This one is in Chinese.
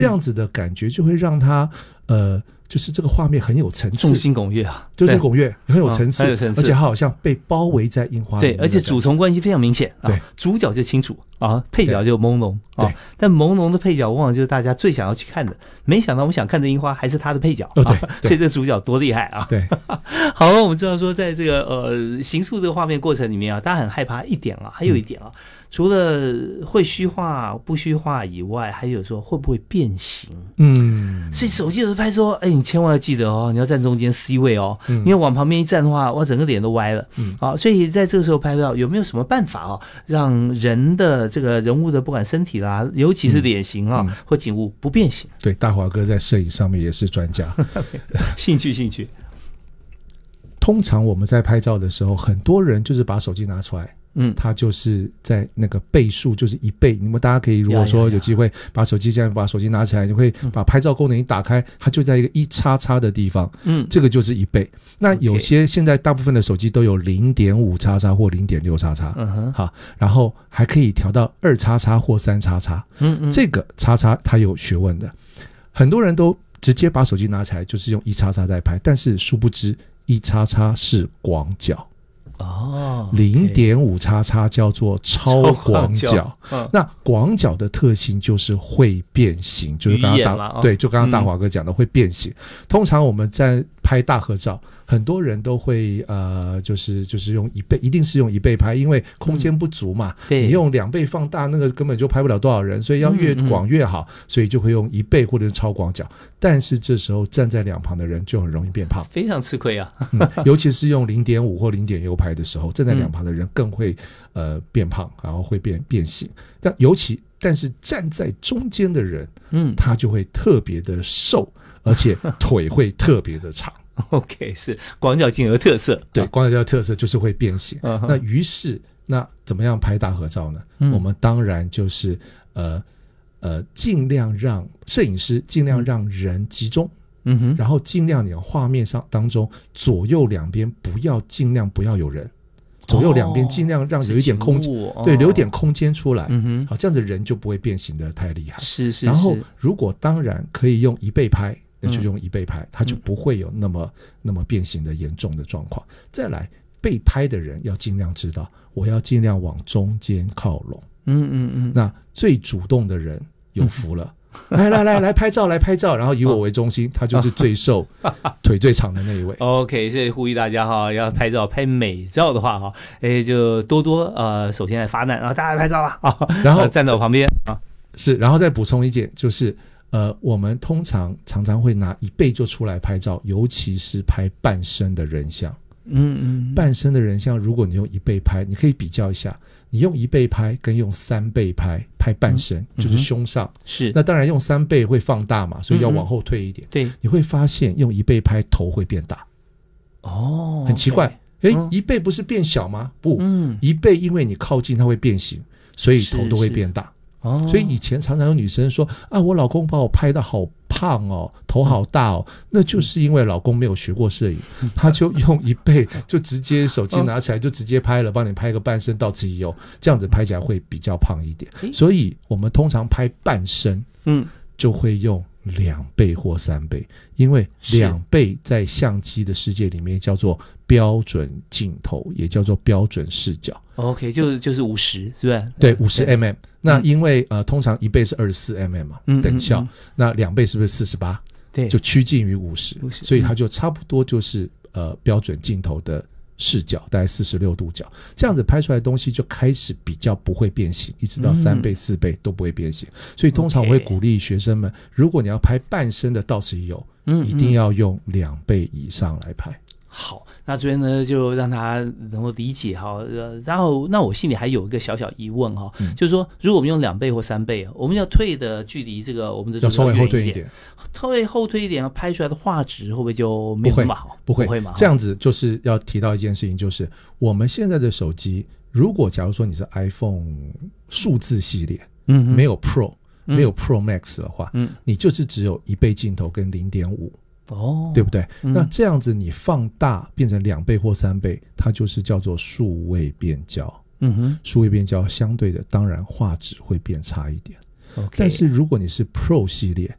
这样子的感觉就会让他就是这个画面很有层次， 众星拱月啊， 就是拱月很有层次， 很有层次， 而且他好像被包围在樱花里面。 对，而且主从关系非常明显， 对， 主角就清楚啊，配角就朦胧啊，但朦胧的配角往往就是大家最想要去看的。没想到我们想看的樱花还是他的配角， 对， 所以这主角多厉害啊！ 对， 好，我们知道说在这个刑诉这个画面过程里面啊，大家很害怕一点啊，还有一点啊。除了会虚化不虚化以外，还有说会不会变形？所以手机有时拍说，你千万要记得哦，你要站中间 C 位哦，因为往旁边一站的话，哇，整个脸都歪了。所以在这个时候拍照有没有什么办法让人的这个人物的不管身体啦，尤其是脸型或景物不变形？ 对，大华哥在摄影上面也是专家， 兴趣。 通常我们在拍照的时候，很多人就是把手机拿出来。它就是在那个倍数，就是1倍。你们大家可以，如果说有机会把手机这样把手机拿起来，你会把拍照功能一打开，它就在一个1XX的地方，这个就是1倍。那有些现在大部分的手机都有0.5XX或0.6XX，好，然后还可以调到2XX或3XX，这个XX它有学问的，很多人都直接把手机拿起来就是用1XX在拍，但是殊不知1XX是广角。0.5XX 叫做超广角。那广角的特性就是会变形，就是刚刚就刚刚大华哥讲的会变形。通常我们在拍大合照，很多人都会就是用1倍，一定是用1倍拍，因为空间不足嘛。你用2倍放大，那个根本就拍不了多少人，所以要越广越好，所以就会用1倍或者是超广角。但是这时候站在两旁的人就很容易变胖， 非常吃亏啊。 尤其是用0.5或0.6拍的时候，站在两旁的人更会变胖，然后会变形。但是站在中间的人，他就会特别的瘦，而且腿会特别的长。 OK， 是广角镜头特色。 对，广角镜头特色就是会变形。那于是那怎么样拍大合照呢？我们当然就是尽量让摄影师尽量让人集中。然后尽量你画面上当中左右两边尽量不要有人，左右两边尽量让有一点空间，对，留点空间出来。好，这样子人就不会变形的太厉害。 是。 然后如果当然可以用1倍拍，那就用1倍拍，它就不会有那么变形的严重的状况。再来，被拍的人要尽量知道，我要尽量往中间靠拢。那最主动的人有福了。来拍照，然后以我为中心，他就是最瘦腿最长的那一位。 OK， 所以呼吁大家要拍照拍美照的话就多首先来发难，然后大家来拍照吧然后站在我旁边是，然后再补充一件，就是我们常常会拿1倍就出来拍照，尤其是拍半身的人像。半身的人像，如果你用1倍拍，你可以比较一下，你用1倍拍跟用3倍拍半身，就是胸上。 是， 那当然用3倍会放大嘛，所以要往后退一点。 对， 你会发现用1倍拍头会变大。很奇怪。1倍不是变小吗？不，1倍因为你靠近它会变形，所以头都会变大。所以以前常常有女生说我老公把我拍得好胖哦，头好大哦，那就是因为老公没有学过摄影，他就用1倍就直接手机拿起来就直接拍了，帮你拍个半身到此一游，这样子拍起来会比较胖一点。所以我们通常拍半身就会用2倍或3倍，因为2倍在相机的世界里面叫做标准镜头，也叫做标准视角。 OK， 就是50，是不是？ 对，50mm。那因为通常1倍是24mm 嘛，等效。那2倍是不是48？对，就趋近于50，所以它就差不多就是标准镜头的视角，大概46度角，这样子拍出来的东西就开始比较不会变形，一直到3倍、4倍都不会变形。所以通常我会鼓励学生们，如果你要拍半身的到此一游，一定要用2倍以上来拍。 好，那这边呢就让他能够理解然后那我心里还有一个小小疑问就是说如果我们用2倍或3倍，我们要退的距离这个我们的要稍微后退一点， 后退一点，拍出来的画质会不会就没有那么好？不会嘛？ 这样子就是要提到一件事情，就是我们现在的手机，如果假如说你是 iPhone 数字系列，没有 Pro，没有 Pro Max 的话，你就是只有1倍镜头跟0.5。对不对？那这样子你放大变成2倍或3倍，它就是叫做数位变焦。数位变焦相对的当然画质会变差一点。 但是如果你是 Pro 系列，